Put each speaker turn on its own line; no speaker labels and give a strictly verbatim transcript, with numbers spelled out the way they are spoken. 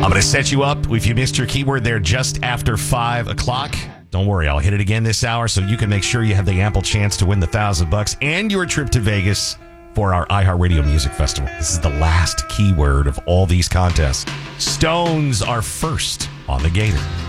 I'm going to set you up. If you missed your keyword there just after five o'clock, don't worry. I'll hit it again this hour so you can make sure you have the ample chance to win the thousand bucks and your trip to Vegas for our iHeartRadio Music Festival. This is the last keyword of all these contests. Stones are first on the Gator.